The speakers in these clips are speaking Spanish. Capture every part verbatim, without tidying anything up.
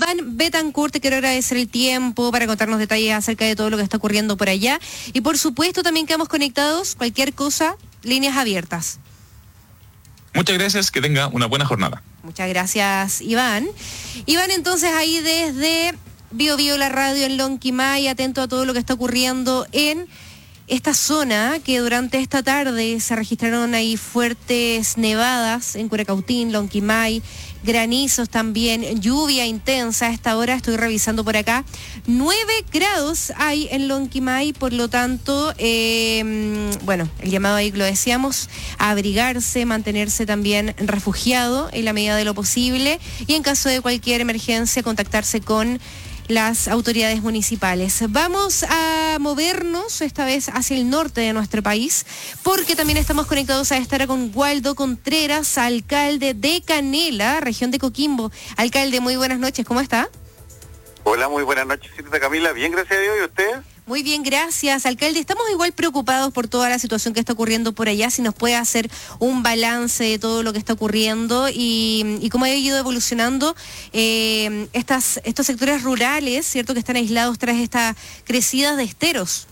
Iván Betancourt, te quiero agradecer el tiempo para contarnos detalles acerca de todo lo que está ocurriendo por allá. Y por supuesto también quedamos conectados, cualquier cosa, líneas abiertas. Muchas gracias, que tenga una buena jornada. Muchas gracias, Iván. Iván, entonces ahí desde Bio Bio la radio en Lonquimay, atento a todo lo que está ocurriendo en esta zona, que durante esta tarde se registraron ahí fuertes nevadas en Curacautín, Lonquimay, granizos también, lluvia intensa. A esta hora estoy revisando por acá, nueve grados hay en Lonquimay, por lo tanto, eh, bueno, el llamado ahí lo decíamos, a abrigarse, mantenerse también refugiado en la medida de lo posible y en caso de cualquier emergencia contactarse con las autoridades municipales. Vamos a movernos esta vez hacia el norte de nuestro país, porque también estamos conectados a estar con Waldo Contreras, alcalde de Canela, región de Coquimbo. Alcalde, muy buenas noches, ¿cómo está? Hola, muy buenas noches, señorita Camila. Bien, gracias a Dios. ¿Y usted? Muy bien, gracias, alcalde. Estamos igual preocupados por toda la situación que está ocurriendo por allá. Si nos puede hacer un balance de todo lo que está ocurriendo y, y cómo ha ido evolucionando eh, estas, estos sectores rurales, ¿cierto?, que están aislados tras estas crecidas de esteros.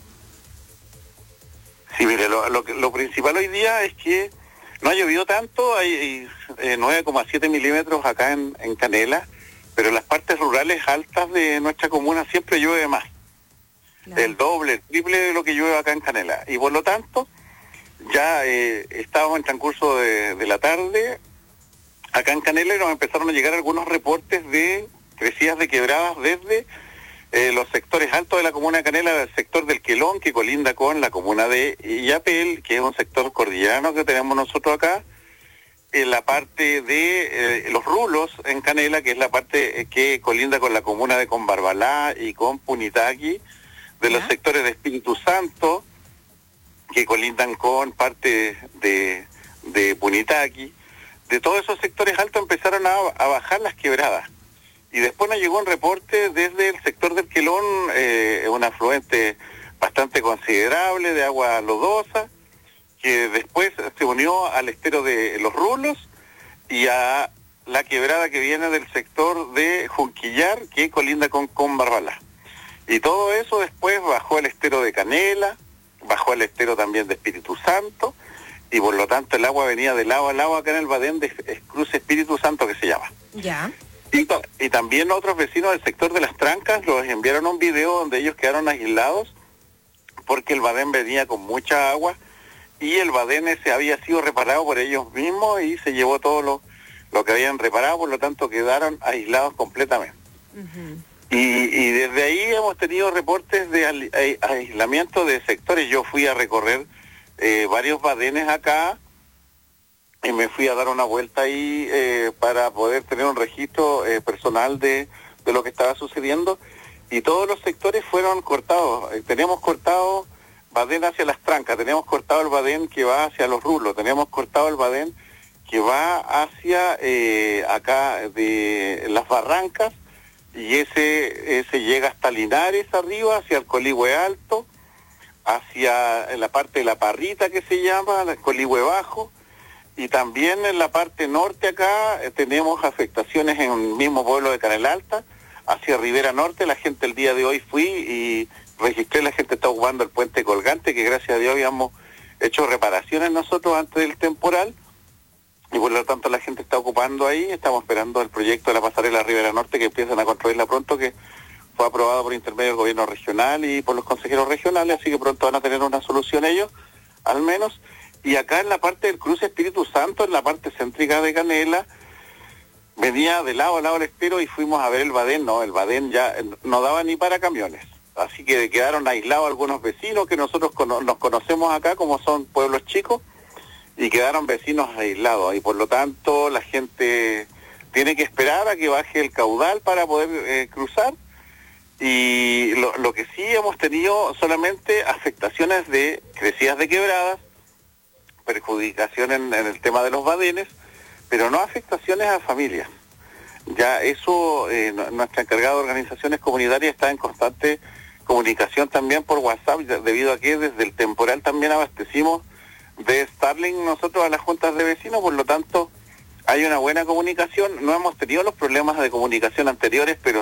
Sí, mire, lo, lo, lo principal hoy día es que no ha llovido tanto, hay eh, nueve coma siete milímetros acá en, en Canela, pero en las partes rurales altas de nuestra comuna siempre llueve más. Claro. El doble, el triple de lo que llueve acá en Canela. Y por lo tanto, ya eh, estábamos en transcurso de, de la tarde acá en Canela y nos empezaron a llegar algunos reportes de crecidas de quebradas desde eh, los sectores altos de la comuna de Canela, del sector del Quelón, que colinda con la comuna de Illapel, que es un sector cordillerano que tenemos nosotros acá, en la parte de eh, los Rulos en Canela, que es la parte eh, que colinda con la comuna de Combarbalá y con Punitaqui, de los sectores de Espíritu Santo, que colindan con parte de, de Punitaqui. De todos esos sectores altos empezaron a, a bajar las quebradas. Y después nos llegó un reporte desde el sector del Quelón, eh, un afluente bastante considerable de agua lodosa, que después se unió al estero de Los Rulos y a la quebrada que viene del sector de Junquillar, que colinda con Combarbalá. Y todo eso después bajó al estero de Canela, bajó al estero también de Espíritu Santo, y por lo tanto el agua venía de lado a lado acá en el Badén de Cruce Espíritu Santo, que se llama. Ya. Y, y también otros vecinos del sector de Las Trancas los enviaron un video donde ellos quedaron aislados porque el Badén venía con mucha agua y el Badén ese había sido reparado por ellos mismos y se llevó todo lo, lo que habían reparado, por lo tanto quedaron aislados completamente. Uh-huh. Y, y desde ahí hemos tenido reportes de aislamiento de sectores. Yo fui a recorrer eh, varios badenes acá y me fui a dar una vuelta ahí eh, para poder tener un registro eh, personal de, de lo que estaba sucediendo. Y todos los sectores fueron cortados. Eh, tenemos cortado badén hacia Las Trancas, tenemos cortado el badén que va hacia Los Rulos, tenemos cortado el badén que va hacia eh, acá de Las Barrancas, y ese, ese llega hasta Linares arriba, hacia el Coligüe Alto, hacia en la parte de La Parrita que se llama, el Coligüe Bajo, y también en la parte norte acá eh, tenemos afectaciones en el mismo pueblo de Canela Alta, hacia Rivera Norte. La gente el día de hoy fui y registré, la gente está ocupando el puente colgante, que gracias a Dios habíamos hecho reparaciones nosotros antes del temporal, y por lo tanto la gente está ocupando ahí. Estamos esperando el proyecto de la pasarela Rivera Norte, que empiezan a construirla pronto, que fue aprobado por intermedio del gobierno regional y por los consejeros regionales, así que pronto van a tener una solución ellos, al menos. Y acá en la parte del cruce Espíritu Santo, en la parte céntrica de Canela, venía de lado a lado el estero y fuimos a ver el badén. No, el badén ya no daba ni para camiones, así que quedaron aislados algunos vecinos que nosotros cono- nos conocemos acá, como son pueblos chicos, y quedaron vecinos aislados, y por lo tanto la gente tiene que esperar a que baje el caudal para poder eh, cruzar. Y lo, lo que sí hemos tenido solamente afectaciones de crecidas de quebradas, perjudicación en, en el tema de los badenes, pero no afectaciones a familias. Ya eso, eh, nuestra encargada de organizaciones comunitarias está en constante comunicación también por WhatsApp, debido a que desde el temporal también abastecimos de Starlink nosotros a las juntas de vecinos, por lo tanto hay una buena comunicación. No hemos tenido los problemas de comunicación anteriores, pero